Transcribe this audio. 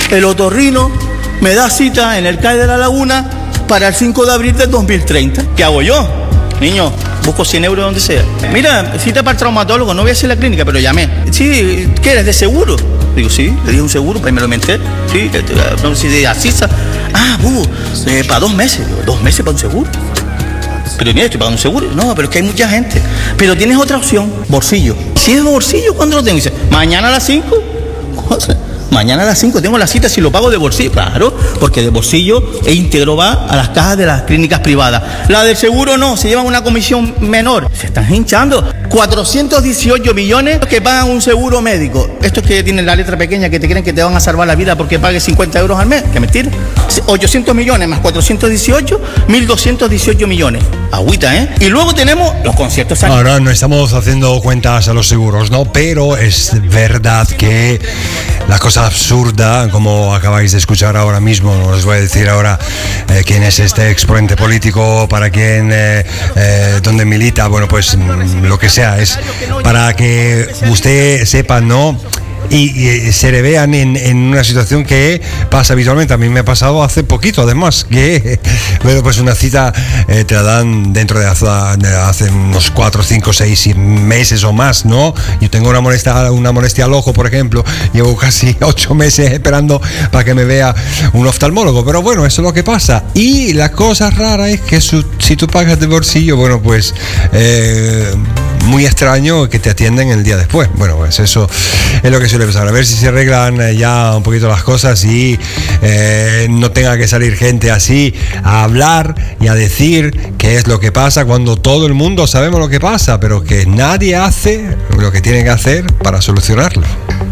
el otorrino me da cita en el CAE de La Laguna para el 5 de abril del 2030. ¿Qué hago yo? Niño, busco 100 euros donde sea. Mira, cita para el traumatólogo, no voy a hacer la clínica, pero llamé. Sí, ¿qué eres, de seguro? Digo, sí, le dije un seguro, pues me lo menté. Sí, no sé, de Asisa. Para 2 meses. Digo, 2 meses para un seguro. Pero mira, estoy pagando un seguro. No, pero es que hay mucha gente. Pero tienes otra opción, bolsillo. Si es bolsillo, ¿cuándo lo tengo? Dice, mañana a las 5. Mañana a las 5 tengo la cita si lo pago de bolsillo. Claro, porque de bolsillo e íntegro va a las cajas de las clínicas privadas. La del seguro no, se llevan una comisión menor. Se están hinchando. 418 millones que pagan un seguro médico. Estos que tienen la letra pequeña que te creen que te van a salvar la vida porque pagues 50 euros al mes. ¡Qué mentira! 800 millones más 418, 1.218 millones. Agüita, ¿eh? Y luego tenemos los conciertos. Ahora no estamos haciendo cuentas a los seguros, ¿no? Pero es verdad que la cosa absurda, como acabáis de escuchar ahora mismo, no les voy a decir ahora quién es este exponente político, para quién, dónde milita, bueno, pues lo que sea, es para que usted sepa, ¿no? Y se le vean en una situación que pasa habitualmente. A mí me ha pasado hace poquito, además, que bueno, pues una cita te la dan dentro de hace unos 4, 5, 6 meses o más, ¿no? Yo tengo una molestia al ojo, por ejemplo, llevo casi 8 meses esperando para que me vea un oftalmólogo, pero bueno, eso es lo que pasa. Y la cosa rara es que si tú pagas de bolsillo, bueno, pues muy extraño que te atienden el día después. Bueno, pues eso es lo que suele pasar. A ver si se arreglan ya un poquito las cosas y no tenga que salir gente así a hablar y a decir qué es lo que pasa cuando todo el mundo sabemos lo que pasa, pero que nadie hace lo que tiene que hacer para solucionarlo.